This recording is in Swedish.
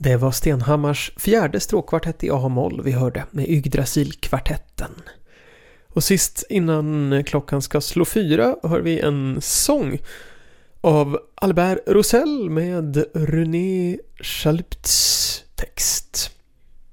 Det var Stenhammars fjärde stråkkvartett i A-moll vi hörde med Yggdrasil-kvartetten. Och sist innan klockan ska slå 4 hör vi en sång av Albert Roussel med René Chalupts text.